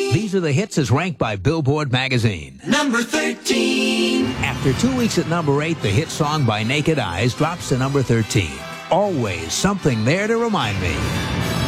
These are the hits as ranked by Billboard magazine. Number 13. After 2 weeks at number 8, the hit song by Naked Eyes drops to number 13. Always Something There to Remind Me.